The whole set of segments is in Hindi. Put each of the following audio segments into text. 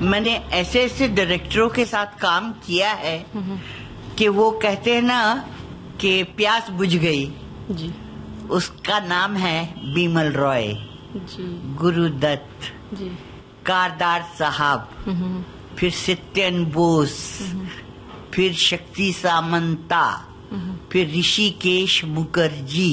मैंने ऐसे ऐसे डायरेक्टरों के साथ काम किया है कि वो कहते हैं ना कि प्यास बुझ गई जी। उसका नाम है बिमल रॉय जी, गुरुदत्त जी, कारदार साहब, फिर सत्यन बोस, फिर शक्ति सामंता, फिर ऋषिकेश मुखर्जी,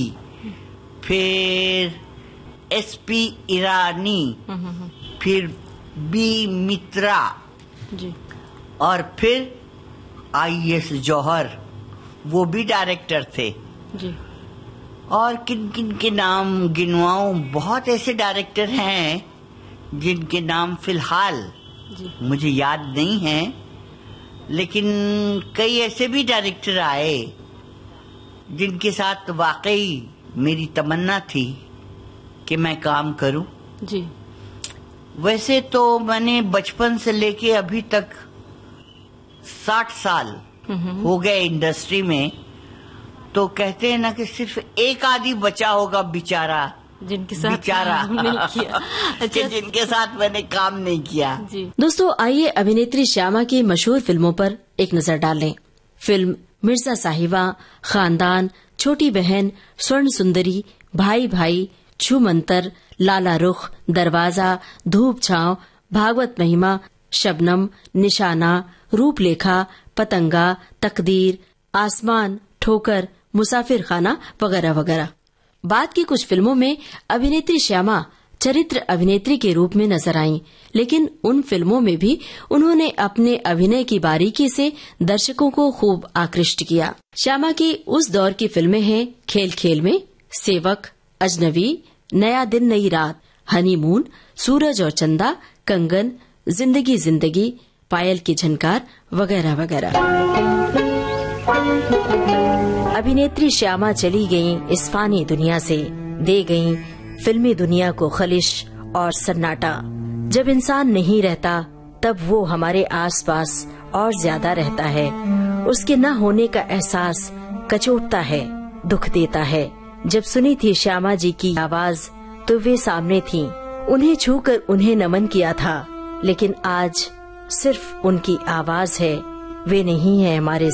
फिर एसपी ईरानी, फिर बी मित्रा जी, और फिर आईएस जौहर, वो भी डायरेक्टर थे। जी। और किन किन के नाम गिनवाऊं, बहुत ऐसे डायरेक्टर हैं जिनके नाम फिलहाल मुझे याद नहीं है, लेकिन कई ऐसे भी डायरेक्टर आए जिनके साथ वाकई मेरी तमन्ना थी कि मैं काम करूं। जी। वैसे तो मैंने बचपन से लेके अभी तक 60 साल हो गए इंडस्ट्री में, तो कहते हैं ना कि सिर्फ एक आदमी बचा होगा बेचारा जिनके साथ नहीं किया। अच्छा, जिनके साथ मैंने काम नहीं किया। जी। दोस्तों, आइए अभिनेत्री श्यामा की मशहूर फिल्मों पर एक नजर डालें। फिल्म मिर्जा साहिबा, खानदान, छोटी बहन, स्वर्ण सुंदरी, भाई भाई, छूमंतर, लाला रुख, दरवाजा, धूप छांव, भागवत महिमा, शबनम, निशाना, रूपलेखा, पतंगा, तकदीर, आसमान, ठोकर, मुसाफिर खाना वगैरह वगैरह। बाद की कुछ फिल्मों में अभिनेत्री श्यामा चरित्र अभिनेत्री के रूप में नजर आईं, लेकिन उन फिल्मों में भी उन्होंने अपने अभिनय की बारीकी से दर्शकों को खूब आकृष्ट किया। श्यामा की उस दौर की फिल्में हैं खेल खेल में, सेवक, अजनबी, नया दिन नई रात, हनीमून, सूरज और चंदा, कंगन, जिंदगी जिंदगी, पायल की झनकार वगैरह वगैरह। अभिनेत्री श्यामा चली गईं इस फानी दुनिया से, दे गईं फिल्मी दुनिया को खलिश और सन्नाटा। जब इंसान नहीं रहता तब वो हमारे आसपास और ज्यादा रहता है। उसके न होने का एहसास कचोटता है, दुख देता है। जब सुनी थी श्यामा जी की आवाज तो वे सामने थीं, उन्हें छूकर उन्हें नमन किया था, लेकिन आज सिर्फ उनकी आवाज है, वे नहीं है हमारे